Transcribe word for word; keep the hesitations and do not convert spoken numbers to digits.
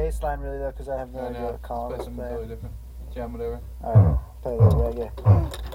bass line really though, because I have no I idea know. what Colin Play was something playing. totally different. Jam whatever. Alright, play a little reggae.